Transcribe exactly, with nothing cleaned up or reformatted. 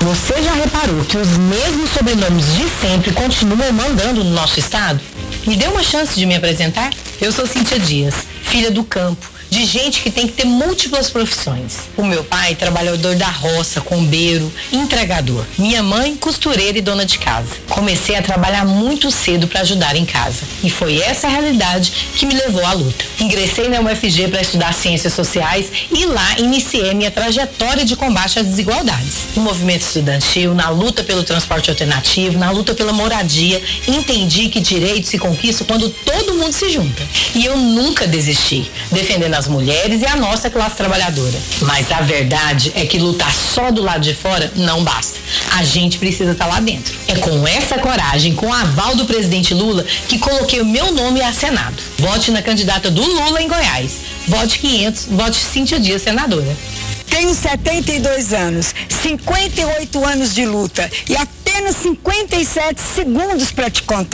Você já reparou que os mesmos sobrenomes de sempre continuam mandando no nosso estado? Me dê uma chance de me apresentar? Eu sou Cíntia Dias, filha do campo, de gente que tem que ter múltiplas profissões. O meu pai, trabalhador da roça, combeiro, entregador. Minha mãe, costureira e dona de casa. Comecei a trabalhar muito cedo para ajudar em casa. E foi essa realidade que me levou à luta. Ingressei na U F G para estudar Ciências Sociais e lá iniciei minha trajetória de combate às desigualdades. No movimento estudantil, na luta pelo transporte alternativo, na luta pela moradia, entendi que direitos se conquistam quando todo mundo se junta. E eu nunca desisti, defendendo as mulheres e a nossa classe trabalhadora. Mas a verdade é que lutar só do lado de fora não basta. A gente precisa estar lá dentro. É com essa coragem, com o aval do presidente Lula, que coloquei o meu nome a Senado. Vote na candidata do Lula em Goiás. Vote quinhentos, vote Cíntia Dias, senadora. Tenho setenta e dois anos, cinquenta e oito anos de luta e apenas cinquenta e sete segundos para te contar.